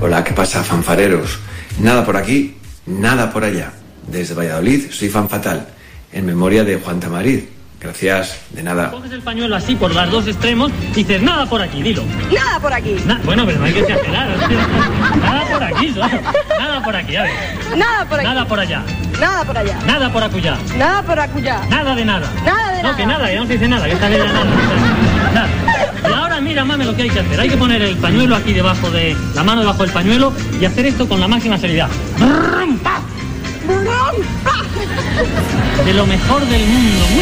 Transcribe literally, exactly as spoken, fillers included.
Hola, ¿qué pasa, fanfareros? Nada por aquí, nada por allá. Desde Valladolid soy Fan Fatal, en memoria de Juan Tamariz. Gracias, de nada. Coges el pañuelo así por los dos extremos y dices, nada por aquí, dilo. Nada por aquí. Na- bueno, pero no hay que exagerar. Nada por aquí, claro. Nada por aquí, a ver. Nada por aquí. Nada por allá. Nada por allá. Nada por acullá. Nada por acullá. Nada de nada. Nada de no, nada. que nada, que no se dice nada, que esta vez ya nada. Nada. Y ahora mira, mame, lo que hay que hacer. Hay que poner el pañuelo aquí debajo de... La mano debajo del pañuelo y hacer esto con la máxima seriedad. De lo mejor del mundo.